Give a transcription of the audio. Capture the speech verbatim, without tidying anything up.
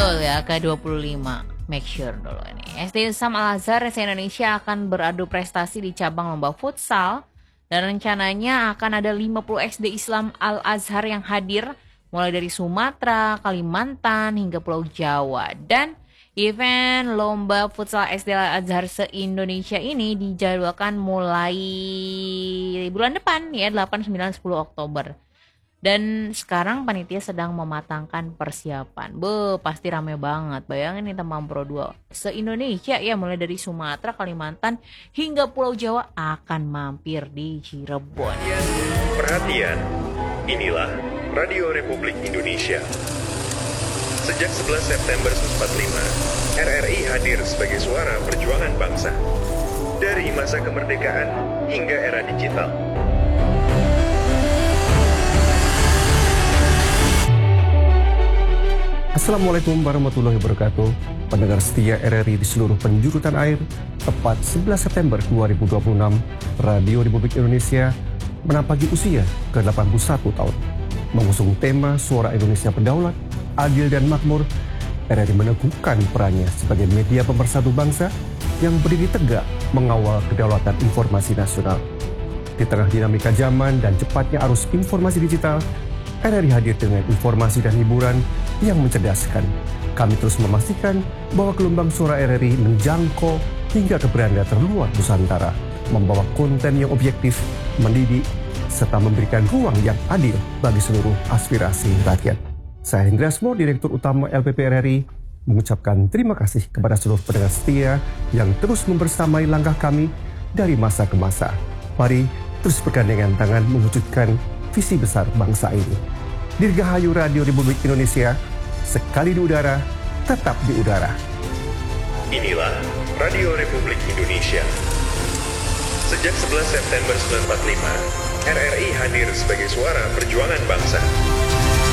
Betul ya, ke dua puluh lima. Make sure dulu ini. S D Islam Al-Azhar se-Indonesia akan beradu prestasi di cabang lomba futsal. Dan rencananya akan ada lima puluh S D Islam Al-Azhar yang hadir. Mulai dari Sumatera, Kalimantan, hingga Pulau Jawa. Dan event lomba futsal S D Al-Azhar se-Indonesia ini dijadwalkan mulai bulan depan ya, delapan, sembilan, sepuluh Oktober. Dan sekarang panitia sedang mematangkan persiapan. Be, pasti rame banget. Bayangin nih teman Pro dua. Se-Indonesia ya, mulai dari Sumatera, Kalimantan, hingga Pulau Jawa akan mampir di Cirebon. Perhatian, inilah Radio Republik Indonesia. Sejak sebelas September seribu sembilan ratus empat puluh lima, R R I hadir sebagai suara perjuangan bangsa. Dari masa kemerdekaan hingga era digital. Assalamualaikum warahmatullahi wabarakatuh. Pendengar setia R R I di seluruh penjuru tanah air, tepat sebelas September dua ribu dua puluh enam, Radio Republik Indonesia menampaki usia ke delapan puluh satu tahun. Mengusung tema Suara Indonesia Berdaulat, Adil dan Makmur, R R I meneguhkan perannya sebagai media pemersatu bangsa yang berdiri tegak mengawal kedaulatan informasi nasional. Di tengah dinamika zaman dan cepatnya arus informasi digital, R R I hadir dengan informasi dan hiburan yang mencerdaskan. Kami terus memastikan bahwa gelombang suara R R I menjangkau hingga ke beranda terluar Nusantara, membawa konten yang objektif, mendidik, serta memberikan ruang yang adil bagi seluruh aspirasi rakyat. Saya Hendra Asmo, Direktur Utama L P P R R I, mengucapkan terima kasih kepada seluruh pendengar setia yang terus membersamai langkah kami dari masa ke masa. Mari terus bergandengan tangan mewujudkan visi besar bangsa ini. Dirgahayu Radio Republik Indonesia, sekali di udara, tetap di udara. Inilah Radio Republik Indonesia. Sejak sebelas September seribu sembilan ratus empat puluh lima, R R I hadir sebagai suara perjuangan bangsa.